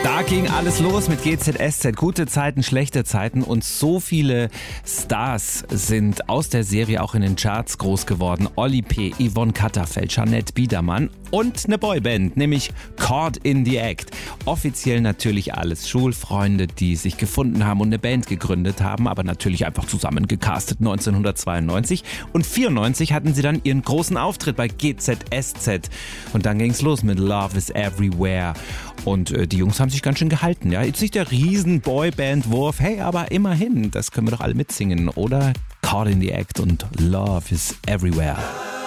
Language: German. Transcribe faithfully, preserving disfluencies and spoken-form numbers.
Da ging alles los mit G Z S Z. Gute Zeiten, schlechte Zeiten und so viele Stars sind aus der Serie auch in den Charts groß geworden. Oli P., Yvonne Katterfeld, Jeanette Biedermann und eine Boyband, nämlich Caught in the Act. Offiziell natürlich alles Schulfreunde, die sich gefunden haben und eine Band gegründet haben, aber natürlich einfach zusammengecastet neunzehnhundertzweiundneunzig. Und vierundneunzig hatten sie dann ihren großen Auftritt bei G Z S Z. Und dann ging's los mit Love is Everywhere. Und äh, die Jungs haben sich ganz schön gehalten. Ja, jetzt nicht der riesen Boyband-Wurf, hey, aber immerhin, das können wir doch alle mitsingen, oder? Caught in the Act und Love is Everywhere.